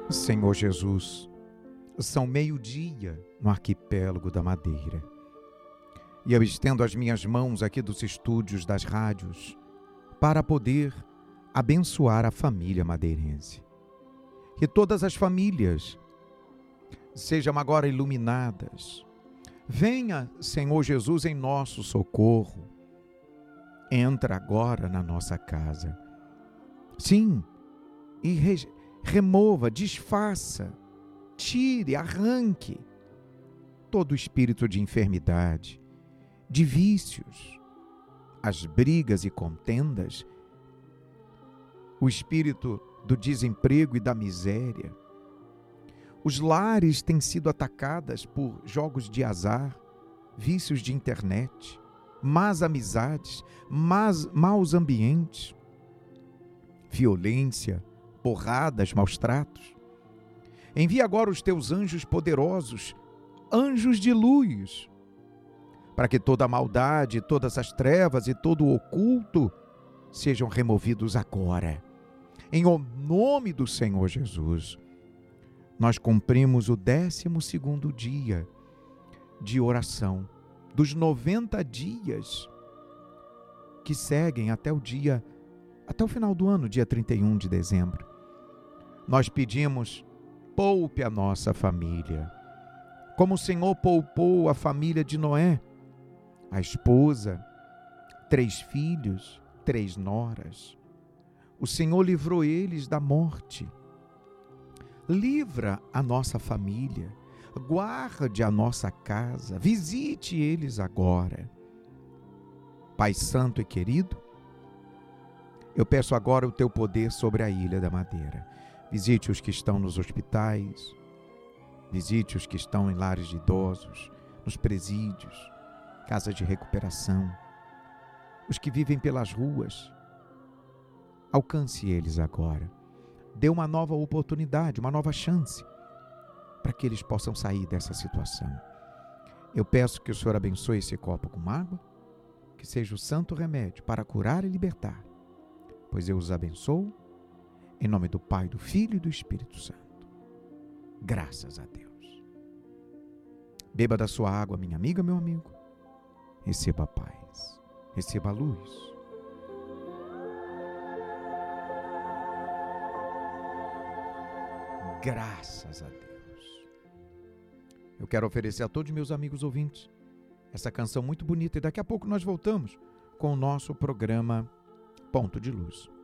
Senhor Jesus, são meio-dia no arquipélago da Madeira. E eu estendo as minhas mãos aqui dos estúdios das rádios para poder abençoar a família madeirense. Que todas as famílias sejam agora iluminadas. Venha, Senhor Jesus, em nosso socorro. Entra agora na nossa casa. Sim, e remova, desfaça, tire, arranque todo o espírito de enfermidade, de vícios, as brigas e contendas, o espírito do desemprego e da miséria. Os lares têm sido atacados por jogos de azar, vícios de internet, más amizades, maus ambientes, violência, porradas, maus tratos. Envia agora os teus anjos poderosos, anjos de luz, para que toda a maldade, todas as trevas e todo o oculto sejam removidos agora. Em nome do Senhor Jesus, nós cumprimos o 12º dia de oração, dos 90 dias que seguem até o final do ano, dia 31 de dezembro. Nós pedimos, poupe a nossa família, como o Senhor poupou a família de Noé, a esposa, 3 filhos, 3 noras. O Senhor livrou eles da morte. Livra a nossa família, guarde a nossa casa, visite eles agora. Pai Santo e querido, eu peço agora o teu poder sobre a Ilha da Madeira. Visite os que estão nos hospitais, visite os que estão em lares de idosos, nos presídios, casas de recuperação, os que vivem pelas ruas. Alcance eles agora. Dê uma nova oportunidade, uma nova chance, para que eles possam sair dessa situação. Eu peço que o Senhor abençoe esse copo com água, que seja o santo remédio para curar e libertar, pois eu os abençoo, em nome do Pai, do Filho e do Espírito Santo. Graças a Deus. Beba da sua água, minha amiga, meu amigo. Receba a paz, receba a luz. Graças a Deus. Eu quero oferecer a todos meus amigos ouvintes essa canção muito bonita e daqui a pouco nós voltamos com o nosso programa Ponto de Luz.